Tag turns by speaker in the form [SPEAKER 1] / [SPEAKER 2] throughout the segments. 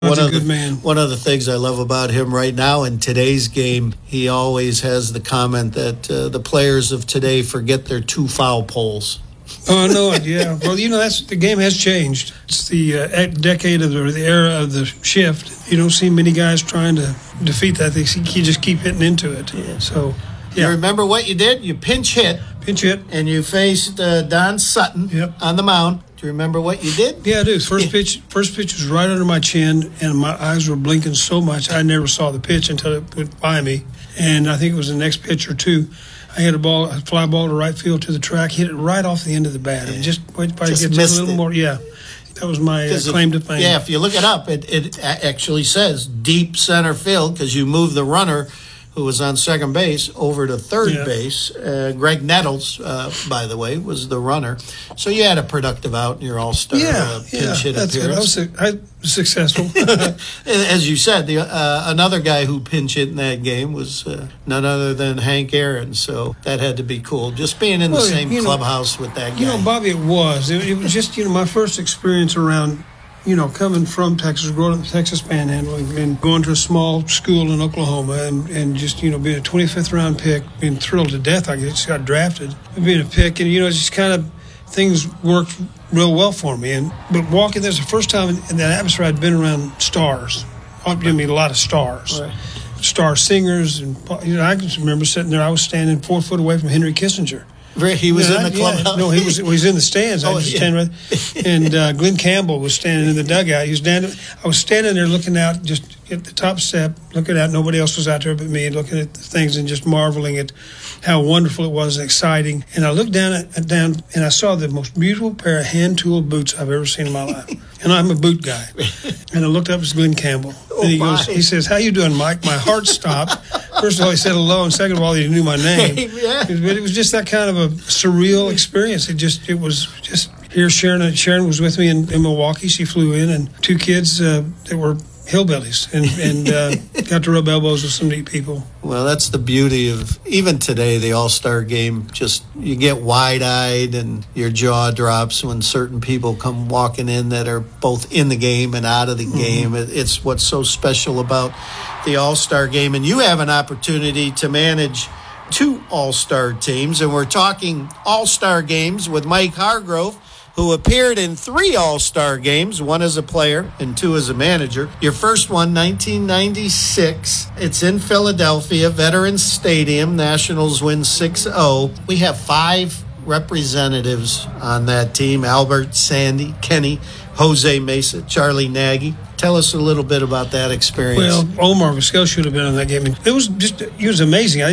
[SPEAKER 1] Good man.
[SPEAKER 2] One of the things I love about him right now in today's game, he always has the comment that the players of today forget their 2 foul poles.
[SPEAKER 1] Oh, no, yeah. Well, the game has changed. It's the decade of the era of the shift. You don't see many guys trying to defeat that. You just keep hitting into it.
[SPEAKER 2] Yeah.
[SPEAKER 1] So, yeah.
[SPEAKER 2] You remember what you did? You pinch hit. And you faced Don Sutton on the mound. Do you remember what you did?
[SPEAKER 1] Yeah, I do. First pitch was right under my chin, and my eyes were blinking so much I never saw the pitch until it went by me. And I think it was the next pitch or two. I hit a fly ball to right field to the track, hit it right off the end of the bat. And just wait till I get just a little more. Yeah, that was my claim to fame.
[SPEAKER 2] Yeah, if you look it up, it actually says deep center field because you move the runner who was on second base over to third base. Greg Nettles, by the way, was the runner. So you had a productive out in your all-star pinch hit appearance.
[SPEAKER 1] I was successful.
[SPEAKER 2] As you said, another guy who pinch hit in that game was none other than Hank Aaron. So that had to be cool. Just being in the same clubhouse with that guy.
[SPEAKER 1] Bobby, it was just, my first experience around, coming from Texas, growing up in the Texas Panhandle, and going to a small school in Oklahoma, and just, being a 25th round pick, being thrilled to death. I just got drafted, being a pick, and, it's just kind of things worked real well for me. But walking, there's the first time in that atmosphere I'd been around stars. A lot of stars.
[SPEAKER 2] Right.
[SPEAKER 1] Star singers. And, I can remember sitting there, I was standing 4 foot away from Henry Kissinger.
[SPEAKER 2] He was in the clubhouse?
[SPEAKER 1] No, he was in the stands. And Glenn Campbell was standing in the dugout. I was standing there looking out, just at the top step, looking out. Nobody else was out there but me, looking at the things and just marveling at how wonderful it was and exciting. And I looked down and I saw the most beautiful pair of hand-tooled boots I've ever seen in my life. And I'm a boot guy. And I looked up at Glenn Campbell. And he says, "How you doing, Mike?" My heart stopped. First of all, he said hello, and second of all, he knew my name. But it was just that kind of a surreal experience. It was just here. Sharon was with me in Milwaukee. She flew in, and 2 kids that were hillbillies, and got to rub elbows with some neat people.
[SPEAKER 2] Well, that's the beauty of even today, the All-Star game. Just you get wide-eyed and your jaw drops when certain people come walking in that are both in the game and out of the game. It's what's so special about the All-Star game. And you have an opportunity to manage 2 All-Star teams, and we're talking All-Star games with Mike Hargrove, who appeared in 3 All-Star games, 1 as a player and 2 as a manager. Your first one, 1996. It's in Philadelphia, Veterans Stadium. Nationals win 6-0. We have 5 representatives on that team: Albert, Sandy, Kenny, Jose Mesa, Charlie Nagy. Tell us a little bit about that experience.
[SPEAKER 1] Well, Omar Vizquel should have been on that game. It was amazing.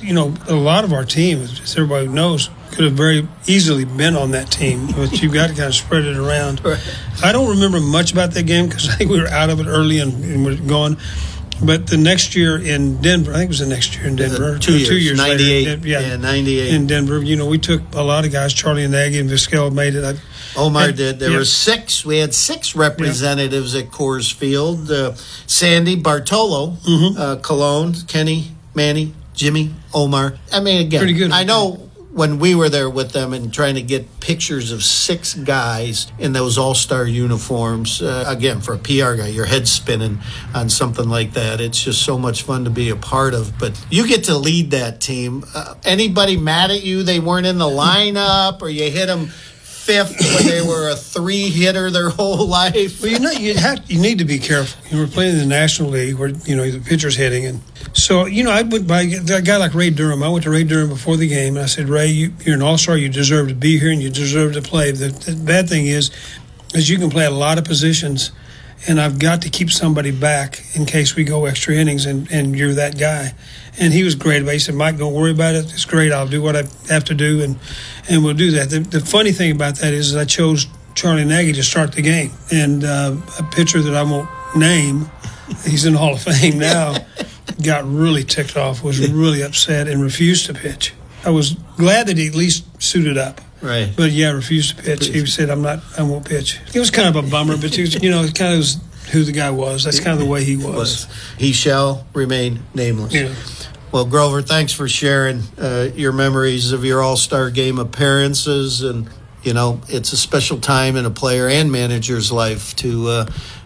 [SPEAKER 1] A lot of our team, as everybody knows, could have very easily been on that team, but you've got to kind of spread it around.
[SPEAKER 2] Right.
[SPEAKER 1] I don't remember much about that game because I think we were out of it early and we're gone. But the next year in Denver, I think it was the next year in Denver.
[SPEAKER 2] 2 years 98.
[SPEAKER 1] Later.
[SPEAKER 2] 98.
[SPEAKER 1] In Denver, we took a lot of guys. Charlie and Nagy and Vizquel made it.
[SPEAKER 2] Omar did. There were 6. We had 6 representatives at Coors Field. Sandy, Bartolo, Cologne, Kenny, Manny, Jimmy, Omar. I mean, again,
[SPEAKER 1] pretty good.
[SPEAKER 2] I know when we were there with them and trying to get pictures of 6 guys in those all-star uniforms, again, for a PR guy, your head's spinning on something like that. It's just so much fun to be a part of. But you get to lead that team. Anybody mad at you they weren't in the lineup, or you hit them 5th when they were a 3-hitter their whole life?
[SPEAKER 1] Well, you need to be careful. We're playing in the National League where, the pitcher's hitting. And so, I went by a guy like Ray Durham. I went to Ray Durham before the game, and I said, "Ray, you're an all-star. You deserve to be here, and you deserve to play. The bad thing is you can play a lot of positions, and I've got to keep somebody back in case we go extra innings, and you're that guy." And he was great about it. He said, "Mike, don't worry about it. It's great. I'll do what I have to do, and we'll do that." The funny thing about that is I chose Charlie Nagy to start the game. And a pitcher that I won't name, he's in the Hall of Fame now, got really ticked off, was really upset, and refused to pitch. I was glad that he at least suited up.
[SPEAKER 2] Right.
[SPEAKER 1] But, refused to pitch. He said, I won't pitch. It was kind of a bummer, but, it kind of was who the guy was. That's kind of the way he was.
[SPEAKER 2] He shall remain nameless.
[SPEAKER 1] Yeah.
[SPEAKER 2] Well, Grover, thanks for sharing your memories of your All-Star Game appearances. And, it's a special time in a player and manager's life to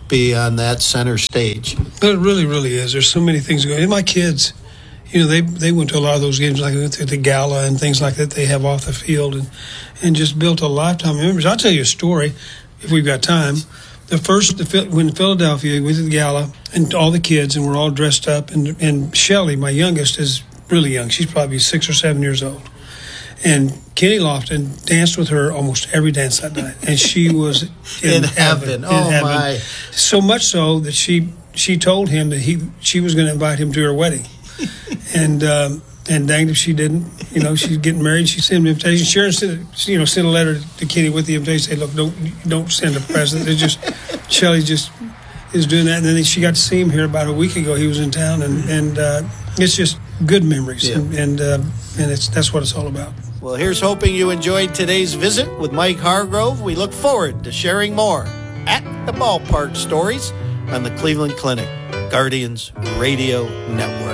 [SPEAKER 2] be on that center stage.
[SPEAKER 1] But it really, really is. There's so many things going on. And my kids, they went to a lot of those games, like went to the gala and things like that they have off the field, and just built a lifetime of memories. I'll tell you a story if we've got time. When Philadelphia went to the gala, and all the kids, and we're all dressed up, and Shelly, my youngest, is really young. She's probably 6 or 7 years old. And Kenny Lofton danced with her almost every dance that night, and she was in heaven.
[SPEAKER 2] My!
[SPEAKER 1] So much so that she told him that she was going to invite him to her wedding, and danged if she didn't. She's getting married. She sent him an invitation. Sharon sent a letter to Kenny with the invitation. Say, look, don't send a present. It's just Shelly just is doing that, and then she got to see him here about a week ago. He was in town, and it's just good memories, and that's what it's all about.
[SPEAKER 2] Well, here's hoping you enjoyed today's visit with Mike Hargrove. We look forward to sharing more at the Ballpark Stories on the Cleveland Clinic Guardians Radio Network.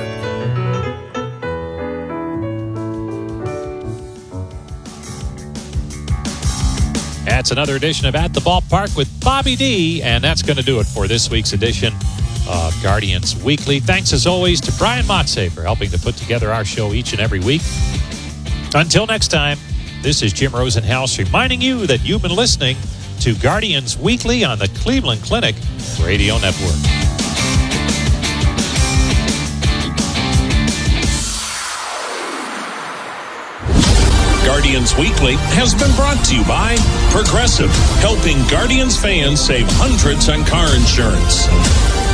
[SPEAKER 3] That's another edition of At the Ballpark with Bobby D, and that's going to do it for this week's edition of Guardians Weekly. Thanks, as always, to Brian Motze for helping to put together our show each and every week. Until next time, this is Jim Rosenhaus reminding you that you've been listening to Guardians Weekly on the Cleveland Clinic Radio Network.
[SPEAKER 4] Guardians Weekly has been brought to you by Progressive, helping Guardians fans save hundreds on car insurance.